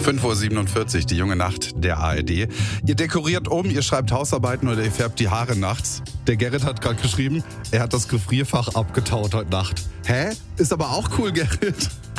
5:47 Uhr, die junge Nacht der ARD. Ihr dekoriert ihr schreibt Hausarbeiten oder ihr färbt die Haare nachts. Der Gerrit hat gerade geschrieben, er hat das Gefrierfach abgetaut heute Nacht. Hä? Ist aber auch cool, Gerrit.